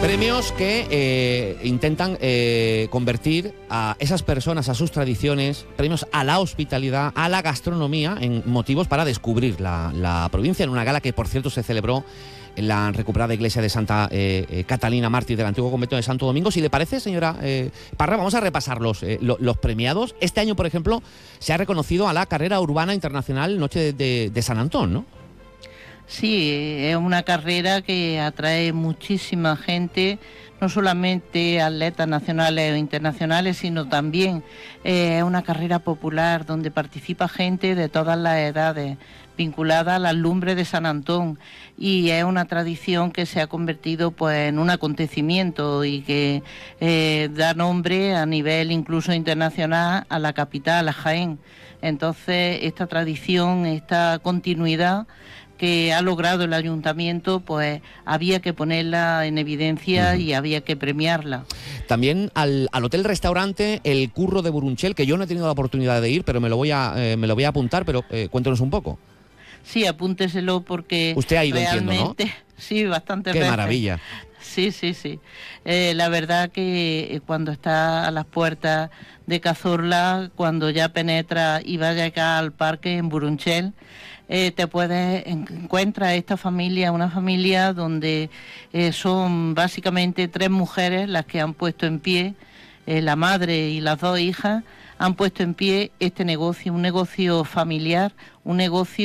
Premios que intentan convertir a esas personas, a sus tradiciones, premios a la hospitalidad, a la gastronomía, en motivos para descubrir la provincia, en una gala que, por cierto, se celebró en la recuperada iglesia de Santa Catalina Mártir del antiguo convento de Santo Domingo. Si le parece, señora Parra, vamos a repasar los premiados. Este año, por ejemplo, se ha reconocido a la carrera urbana internacional Noche de San Antón, ¿no? Sí, es una carrera que atrae muchísima gente, no solamente atletas nacionales o internacionales, sino también es una carrera popular donde participa gente de todas las edades, vinculada a las lumbres de San Antón, y es una tradición que se ha convertido pues en un acontecimiento y que da nombre a nivel incluso internacional a la capital, a Jaén. Entonces esta tradición, esta continuidad que ha logrado el ayuntamiento, pues había que ponerla en evidencia y había que premiarla. También al hotel-restaurante El Curro de Burunchel, que yo no he tenido la oportunidad de ir, pero me lo voy a apuntar, pero cuéntanos un poco. Sí, apúnteselo porque usted ha ido, realmente, entiendo, ¿no? Sí, bastante. Qué veces. Maravilla. Sí. La verdad que cuando está a las puertas de Cazorla, cuando ya penetra y vaya acá al parque en Burunchel, encuentras esta familia, una familia donde son básicamente 3 mujeres las que han puesto en pie, la madre y las 2 hijas, han puesto en pie este negocio, un negocio familiar, un negocio